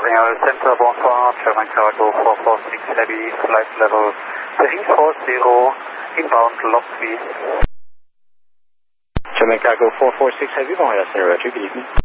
Gabriel Center, bonsoir, German Cargo 446 Heavy, flight level 340, inbound log speed. German Cargo 446 Heavy, Montreal Center, Roger, good evening.